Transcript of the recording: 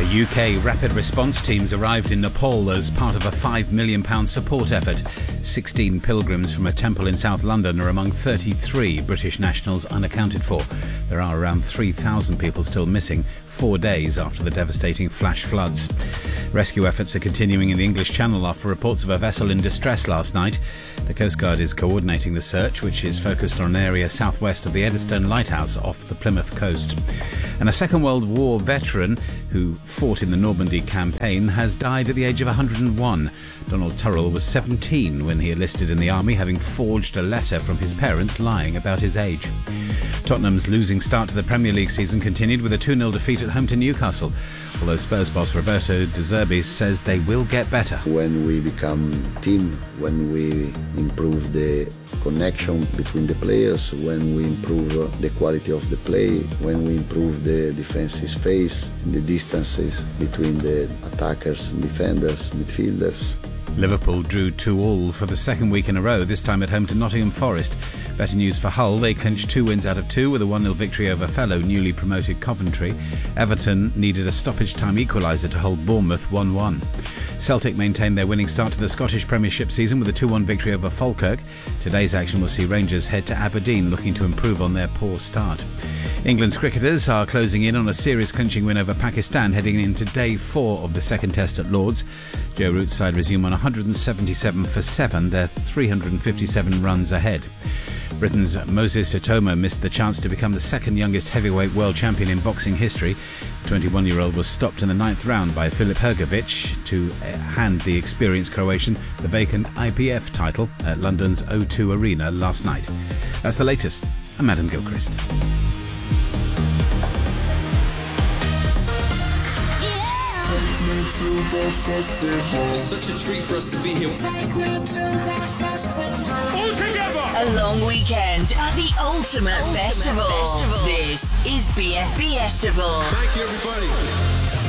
UK rapid response teams arrived in Nepal as part of a £5 million support effort. 16 pilgrims from a temple in South London are among 33 British nationals unaccounted for. There are around 3,000 people still missing 4 days after the devastating flash floods. Rescue efforts are continuing in the English Channel after reports of a vessel in distress last night. The Coast Guard is coordinating the search, which is focused on an area southwest of the Eddystone Lighthouse off the Plymouth coast. And a Second World War veteran who fought in the Normandy campaign has died at the age of 101. Donald Turrell was 17 when he enlisted in the army, having forged a letter from his parents lying about his age. Tottenham's losing start to the Premier League season continued with a 2-0 defeat at home to Newcastle, although Spurs boss Roberto De Zerbi says they will get better. When we become team, when we improve the connection between the players, when we improve the quality of the play, when we improve the defensive space, the distances between the attackers, defenders, midfielders. Liverpool drew 2-2 for the second week in a row, this time at home to Nottingham Forest. Better news for Hull, they clinched 2 wins out of 2 with a 1-0 victory over fellow newly promoted Coventry. Everton needed a stoppage time equaliser to hold Bournemouth 1-1. Celtic maintained their winning start to the Scottish Premiership season with a 2-1 victory over Falkirk. Today's action will see Rangers head to Aberdeen looking to improve on their poor start. England's cricketers are closing in on a series clinching win over Pakistan heading into day 4 of the second test at Lord's. Joe Root's side resume on 177 for 7, they're 357 runs ahead. Britain's Moses Sitoma missed the chance to become the second youngest heavyweight world champion in boxing history. The 21-year-old was stopped in the 9th round by Filip Hrgović to hand the experienced Croatian the vacant IBF title at London's O2 Arena last night. That's the latest. I'm Adam Gilchrist. To the festival. It's such a treat for us to be here. Take me to the festival. All together! A long weekend at the Ultimate Festival. This is BFB Festival. Thank you, everybody.